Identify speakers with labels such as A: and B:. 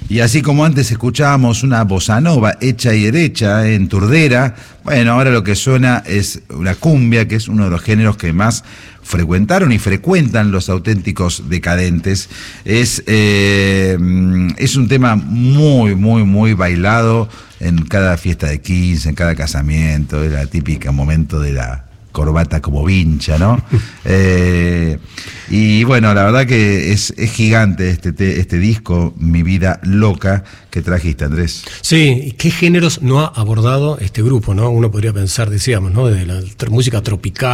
A: Y así como antes escuchábamos una bossa nova hecha y derecha en Turdera, bueno, ahora lo que suena es una cumbia, que es uno de los géneros que más frecuentaron y frecuentan los auténticos decadentes. Es un tema muy, muy, muy bailado en cada fiesta de 15, en cada casamiento, es la típica momento de la corbata como vincha, ¿no? Y bueno, la verdad que es gigante este disco, Mi Vida Loca, que trajiste, Andrés.
B: Sí, ¿y qué géneros no ha abordado este grupo, no? Uno podría pensar, decíamos, ¿no? De la música tropical.